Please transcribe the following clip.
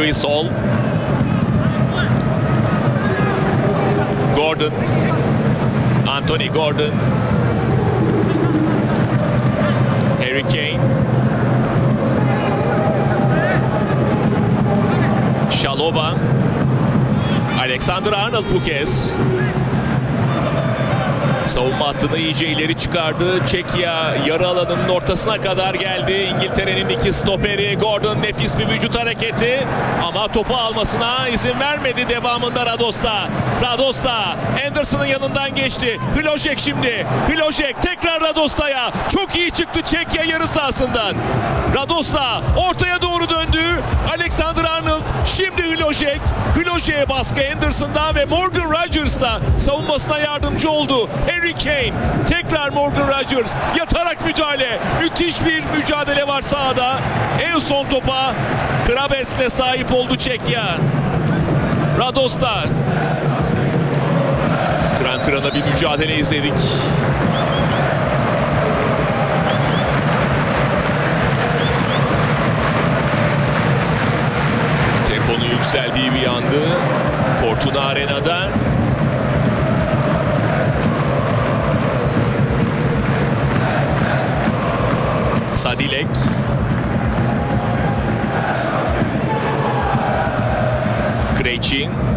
Luis Hall. Gordon. Anthony Gordon. Harry Kane. Şaloba. Alexander Arnold bu kez. Savunma hattını iyice ileri çıkardı. Çekya yarı alanının ortasına kadar geldi. İngiltere'nin iki stoperi. Gordon nefis bir vücut hareketi. Ama topu almasına izin vermedi devamında Radosta. Radosta Anderson'ın yanından geçti. Hložek şimdi. Hložek tekrar Radosta'ya. Çok iyi çıktı Çekya yarı sahasından. Radosta ortaya doğru döndü. Alexander Arnold şimdi Hložek. Hložek'e baskı Anderson'dan ve Morgan Rodgers da savunmasına yardımcı oldu. Harry Kane tekrar Morgan Rodgers yatarak müdahale. Müthiş bir mücadele var sahada. En son topa Krabes'le sahip oldu Çekya. Radosta. Kıran kırana bir mücadele izledik. Temponun yükseldiği bir yandı. Fortuna Arena'da. Sadilek. Krejci.